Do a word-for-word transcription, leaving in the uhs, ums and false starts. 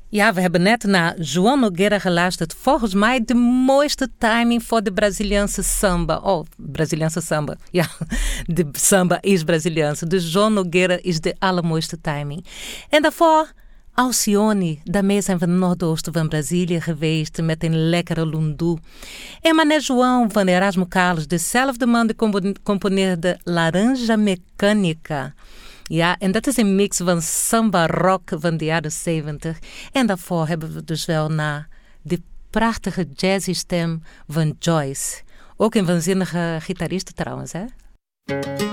Ja, we hebben net naar João Nogueira geluisterd. Volgens mij de mooiste timing voor de Braziliaanse samba. Oh, Braziliaanse samba. Ja, de samba is Braziliaanse. Dus João Nogueira is de allermooiste timing. En daarvoor Alcione. Daarmee zijn we in het noordoosten van Brazilië geweest met een lekkere lundu. En Mané João van Erasmo Carlos, dezelfde man die compo- componeerde Laranja Mecânica. Ja, en dat is een mix van samba rock van de jaren zeventig. En daarvoor hebben we dus wel naar de prachtige jazzy stem van Joyce. Ook een waanzinnige gitariste trouwens, hè?